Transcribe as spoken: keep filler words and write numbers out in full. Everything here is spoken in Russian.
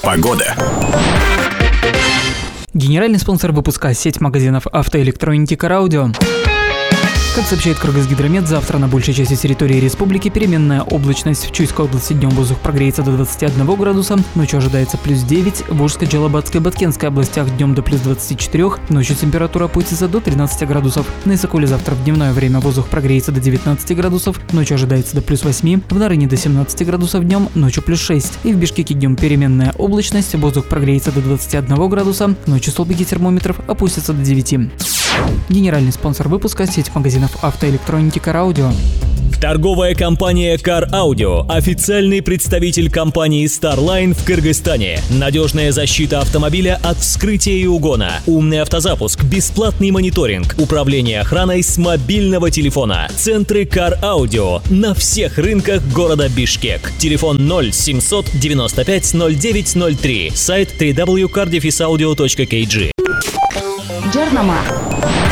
Погода. Генеральный спонсор выпуска — сеть магазинов автоэлектроники Car Audio. Как сообщает Кыргызгидромет, завтра на большей части территории республики переменная облачность. В Чуйской области днем воздух прогреется до двадцати одного градуса, ночью ожидается плюс девять. В Ужской, Джалабадской и Баткенской областях днем до плюс двадцати четырёх, ночью температура опустится до тринадцати градусов. На Исакуле завтра в дневное время воздух прогреется до девятнадцати градусов, ночью ожидается до плюс восьми. В Нарыне до семнадцати градусов днем, ночью плюс шесть. И в Бишкеке днем переменная облачность, воздух прогреется до двадцати одного градуса, ночью столбики термометров опустятся до девяти. Генеральный спонсор выпуска — сеть магазинов автоэлектроники Car Audio. Торговая компания Car Audio – официальный представитель компании Starline в Кыргызстане. Надежная защита автомобиля от вскрытия и угона, умный автозапуск, бесплатный мониторинг, управление охраной с мобильного телефона. Центры Car Audio на всех рынках города Бишкек. Телефон ноль семьсот девяносто пять ноль девять ноль три. Сайт дабл ю дабл ю дабл ю точка car audio точка кей джи. Жарнама.